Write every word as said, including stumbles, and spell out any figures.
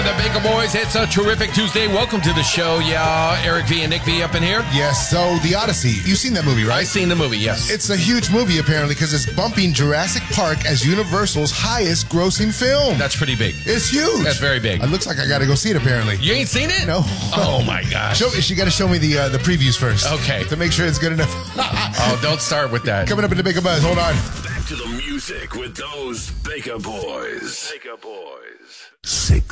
the Baker Boys. It's a terrific Tuesday. Welcome to the show. Yeah, Eric V and Nick V up in here. Yes, so The Odyssey. You've seen that movie, right? I've seen the movie, yes. It's a huge movie, apparently, because it's bumping Jurassic Park as Universal's highest grossing film. That's pretty big. It's huge. That's very big. It looks like I got to go see it, apparently. You ain't seen it? No. Oh, my gosh. Show, she got to show me the uh, the previews first. Okay. To make sure it's good enough. Oh, don't start with that. Coming up in the Baker Buzz. Hold on. Back to the music with those Baker Boys. Baker Boys. Six.